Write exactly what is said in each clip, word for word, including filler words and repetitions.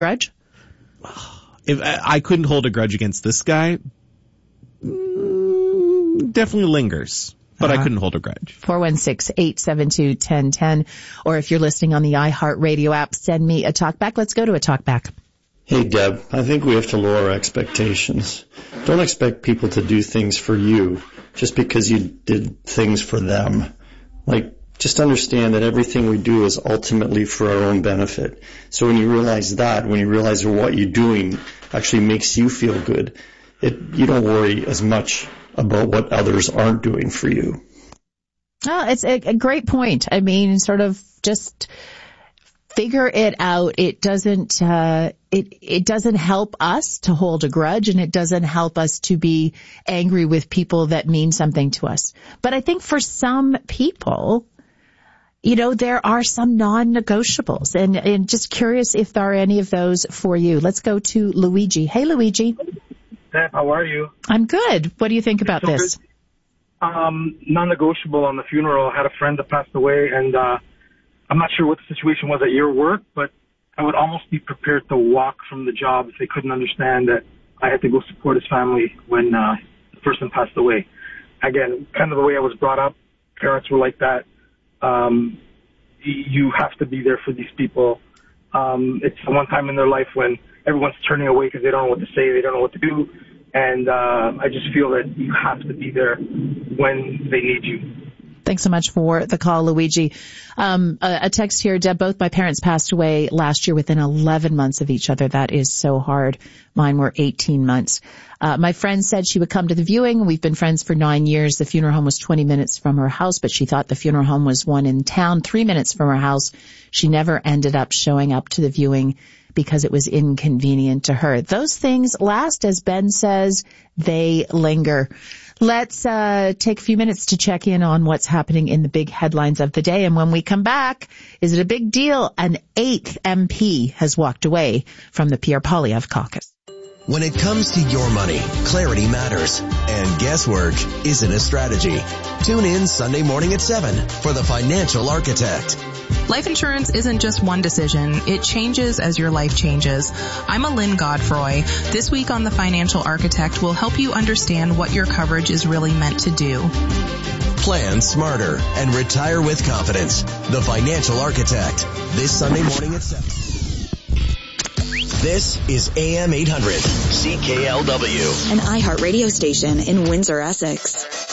grudge? If I, I couldn't hold a grudge against this guy, mm, definitely lingers. But uh-huh. I couldn't hold a grudge. four one six, eight seven two, one zero one zero. Or if you're listening on the iHeartRadio app, send me a talkback. Let's go to a talkback. Hey, Deb, I think we have to lower our expectations. Don't expect people to do things for you just because you did things for them. Like, just understand that everything we do is ultimately for our own benefit. So when you realize that, when you realize what you're doing actually makes you feel good, it, you don't worry as much about what others aren't doing for you. Oh, it's a, a great point. I mean, sort of just figure it out. It doesn't, uh, it, it doesn't help us to hold a grudge, and it doesn't help us to be angry with people that mean something to us. But I think for some people, you know, there are some non-negotiables, and, and just curious if there are any of those for you. Let's go to Luigi. Hey, Luigi. Deb, how are you? I'm good. What do you think about so this? Good. Um, non-negotiable on the funeral. I had a friend that passed away, and uh, I'm not sure what the situation was at your work, but I would almost be prepared to walk from the job if they couldn't understand that I had to go support his family when uh, the person passed away. Again, kind of the way I was brought up, parents were like that. Um, you have to be there for these people. Um, it's the one time in their life when everyone's turning away because they don't know what to say, they don't know what to do, and uh, I just feel that you have to be there when they need you. Thanks so much for the call, Luigi. Um, a, a text here, Deb, both my parents passed away last year within eleven months of each other. That is so hard. Mine were eighteen months. Uh, my friend said she would come to the viewing. We've been friends for nine years. The funeral home was twenty minutes from her house, but she thought the funeral home was one in town, three minutes from her house. She never ended up showing up to the viewing because it was inconvenient to her. Those things last, as Ben says, they linger. Let's uh take a few minutes to check in on what's happening in the big headlines of the day. And when we come back, is it a big deal? An eighth M P has walked away from the Pierre Poilievre caucus. When it comes to your money, clarity matters, and guesswork isn't a strategy. Tune in Sunday morning at seven for The Financial Architect. Life insurance isn't just one decision. It changes as your life changes. I'm Lynn Godfroy. This week on The Financial Architect, we'll help you understand what your coverage is really meant to do. Plan smarter and retire with confidence. The Financial Architect. This Sunday morning at seven. This is A M eight hundred, C K L W. An iHeart radio station in Windsor, Essex.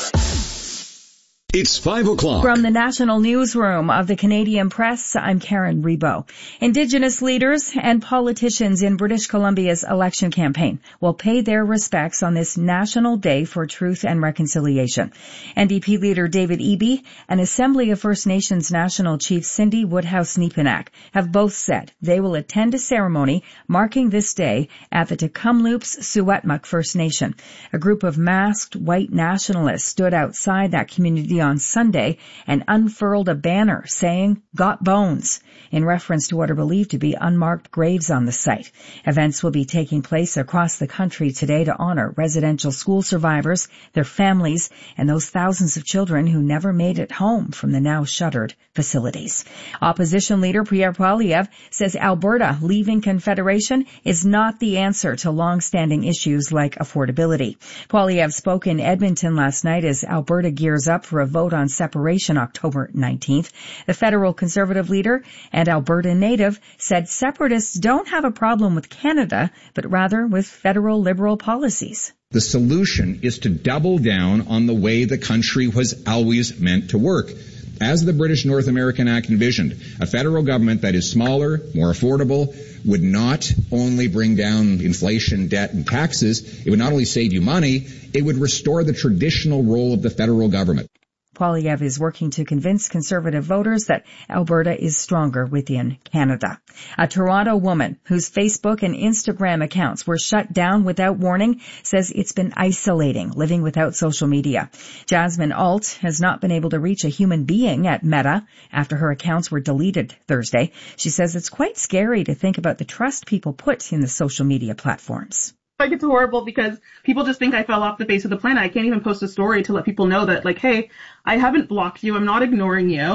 It's five o'clock. From the National Newsroom of the Canadian Press, I'm Karen Rebo. Indigenous leaders and politicians in British Columbia's election campaign will pay their respects on this National Day for Truth and Reconciliation. N D P leader David Eby and Assembly of First Nations National Chief Cindy Woodhouse-Nepinak have both said they will attend a ceremony marking this day at the Tecumloops Secwepemc First Nation. A group of masked white nationalists stood outside that community on Sunday and unfurled a banner saying, "Got bones," in reference to what are believed to be unmarked graves on the site. Events will be taking place across the country today to honor residential school survivors, their families, and those thousands of children who never made it home from the now shuttered facilities. Opposition leader Pierre Poilievre says Alberta leaving Confederation is not the answer to long-standing issues like affordability. Poilievre spoke in Edmonton last night as Alberta gears up for a vote on separation October nineteenth. The federal Conservative leader and Alberta native said separatists don't have a problem with Canada, but rather with federal Liberal policies. The solution is to double down on the way the country was always meant to work. As the British North American Act envisioned, a federal government that is smaller, more affordable, would not only bring down inflation, debt, and taxes, it would not only save you money, it would restore the traditional role of the federal government. Poilievre is working to convince Conservative voters that Alberta is stronger within Canada. A Toronto woman whose Facebook and Instagram accounts were shut down without warning says it's been isolating living without social media. Jasmine Alt has not been able to reach a human being at Meta after her accounts were deleted Thursday. She says it's quite scary to think about the trust people put in the social media platforms. Like, it's horrible because people just think I fell off the face of the planet. I can't even post a story to let people know that, like, hey, I haven't blocked you. I'm not ignoring you.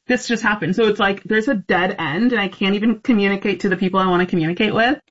this just happened. So it's like there's a dead end and I can't even communicate to the people I want to communicate with.